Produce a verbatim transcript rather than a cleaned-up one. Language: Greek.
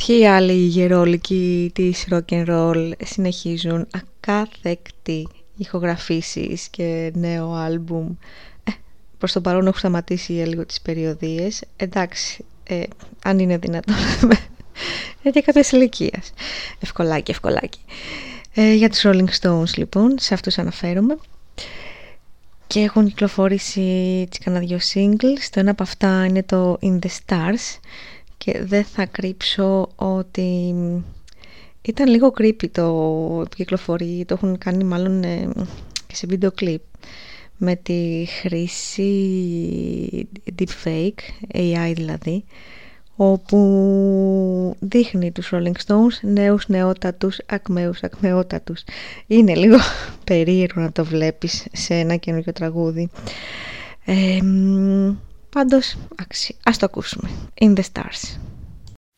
Ποιοι άλλοι γερόλικοι της rock and roll συνεχίζουν ακάθεκτη ηχογραφήσεις και νέο άλμπουμ. Ε, προς το παρόν έχω σταματήσει για λίγο τις περιοδίες. Εντάξει, ε, αν είναι δυνατόν. Γιατί κάποιες ηλικίας. Ευκολάκι, ευκολάκι. Ε, για τους Rolling Stones λοιπόν, σε αυτούς αναφέρομαι. Και έχουν κυκλοφορήσει κάνα δυο singles. Το ένα από αυτά είναι το In the Stars. Και δεν θα κρύψω ότι ήταν λίγο creepy το κυκλοφορεί. Το έχουν κάνει μάλλον ε, και σε βίντεο κλιπ με τη χρήση deepfake, έι άι δηλαδή, όπου δείχνει τους Rolling Stones νέους νεότατους, ακμαίους ακμαιότατους. Είναι λίγο περίεργο να το βλέπεις σε ένα καινούργιο τραγούδι. ε, Πάντως, άξι, ας το ακούσουμε. In the Stars.